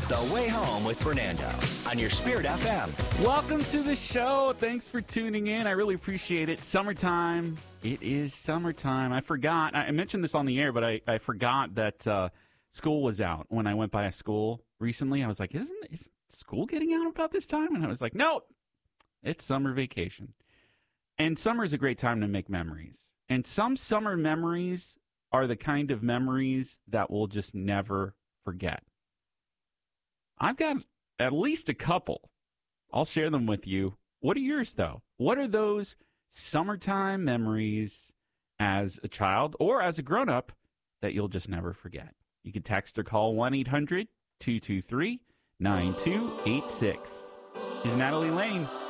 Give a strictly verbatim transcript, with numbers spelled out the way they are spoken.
The Way Home with Fernando on your Spirit F M. Welcome to the show. Thanks for tuning in. I really appreciate it. Summertime. It is summertime. I forgot. I mentioned this on the air, but I, I forgot that uh, school was out when I went by a school recently. I was like, isn't, isn't school getting out about this time? And I was like, no, it's summer vacation. And summer is a great time to make memories. And some summer memories are the kind of memories that we'll just never forget. I've got at least a couple. I'll share them with you. What are yours, though? What are those summertime memories as a child or as a grown-up that you'll just never forget? You can text or call one eight hundred two two three nine two eight six. Here's Natalie Lane.